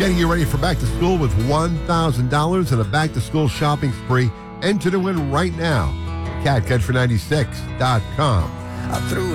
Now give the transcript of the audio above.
Getting you ready for back to school with $1,000 and a back-to-school shopping spree. Enter to win right now. CatCountry96.com. I threw